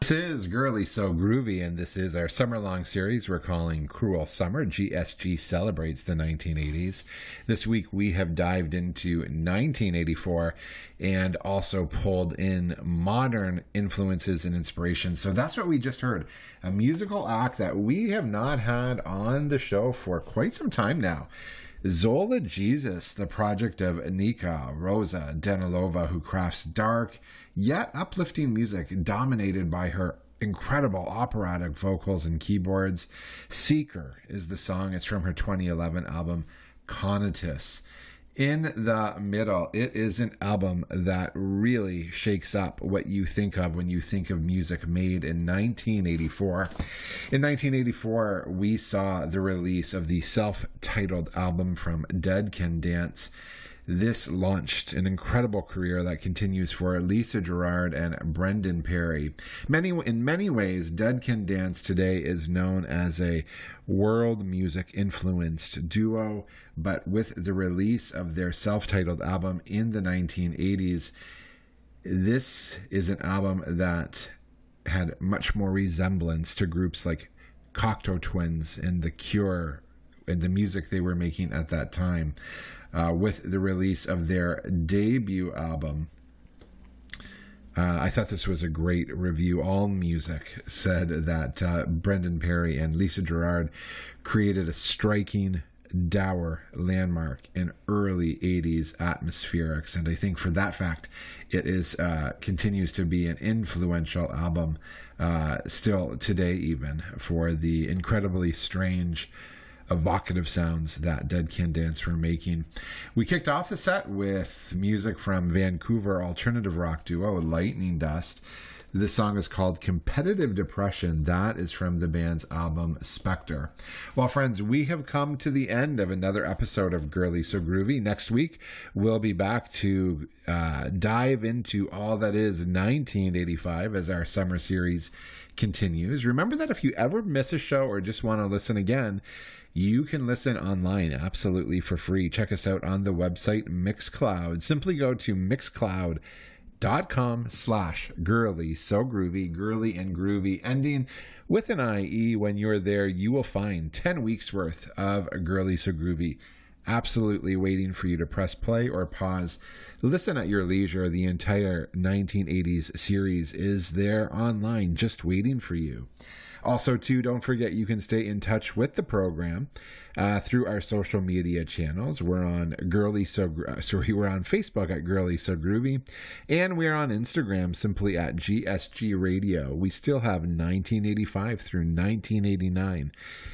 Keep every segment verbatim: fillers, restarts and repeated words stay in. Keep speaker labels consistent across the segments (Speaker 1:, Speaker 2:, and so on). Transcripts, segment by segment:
Speaker 1: This is Girly So Groovy, and this is our summer-long series we're calling Cruel Summer. G S G celebrates the nineteen eighties. This week we have dived into nineteen eighty-four and also pulled in modern influences and inspirations. So that's what we just heard, a musical act that we have not had on the show for quite some time now. Zola Jesus, the project of Nika Rosa Danilova, who crafts dark yet uplifting music dominated by her incredible operatic vocals and keyboards. Seeker is the song. It's from her twenty eleven album Conatus. In the middle, it is an album that really shakes up what you think of when you think of music made in nineteen eighty-four. In nineteen eighty-four, we saw the release of the self-titled album from Dead Can Dance. This launched an incredible career that continues for Lisa Gerrard and Brendan Perry. Many, in many ways, Dead Can Dance today is known as a world music influenced duo, but with the release of their self-titled album in the nineteen eighties, this is an album that had much more resemblance to groups like Cocteau Twins and The Cure and the music they were making at that time. Uh, with the release of their debut album. Uh, I thought this was a great review. All Music said that uh, Brendan Perry and Lisa Gerrard created a striking, dour landmark in early eighties atmospherics, and I think for that fact, it is uh, continues to be an influential album uh, still today, even for the incredibly strange, evocative sounds that Dead Can Dance were making. We kicked off the set with music from Vancouver alternative rock duo Lightning Dust. This song is called Competitive Depression. That is from the band's album Spectre. Well, friends, we have come to the end of another episode of Girly So Groovy. Next week, we'll be back to uh, dive into all that is nineteen eighty-five as our summer series continues. Remember that if you ever miss a show or just want to listen again, you can listen online absolutely for free. Check us out on the website Mixcloud. Simply go to mixcloud dot com slash girly so groovy, girly and groovy, ending with an I E. When you're there, you will find ten weeks worth of Girly So Groovy absolutely waiting for you to press play or pause. Listen at your leisure. The entire nineteen eighties series is there online just waiting for you. Also, too, don't forget you can stay in touch with the program uh, through our social media channels. We're on Girly So Gro- sorry, we're on Facebook at Girly So Groovy, and we're on Instagram simply at G S G Radio. We still have nineteen eighty-five through nineteen eighty-nine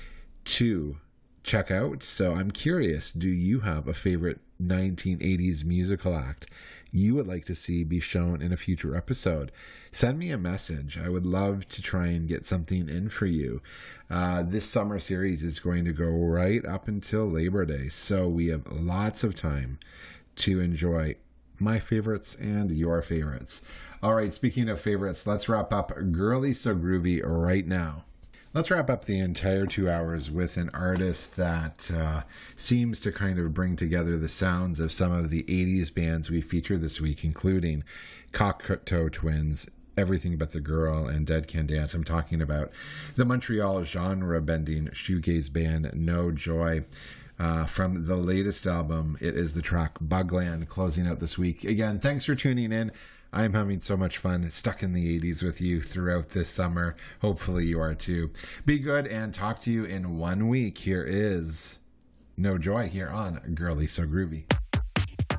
Speaker 1: to check out. So I'm curious, do you have a favorite nineteen eighties musical act you would like to see be shown in a future episode? Send me a message. I would love to try and get something in for you. Uh, this summer series is going to go right up until Labor Day, so we have lots of time to enjoy my favorites and your favorites. All right, speaking of favorites, let's wrap up Girly So Groovy right now. Let's wrap up the entire two hours with an artist that uh, seems to kind of bring together the sounds of some of the eighties bands we feature this week, including Cocteau Twins, Everything But the Girl, and Dead Can Dance. I'm talking about the Montreal genre-bending shoegaze band No Joy. Uh, from the latest album, it is the track Bugland closing out this week. Again, thanks for tuning in. I'm having so much fun stuck in the eighties with you throughout this summer. Hopefully you are too. Be good and talk to you in one week. Here is No Joy here on Girly So Groovy.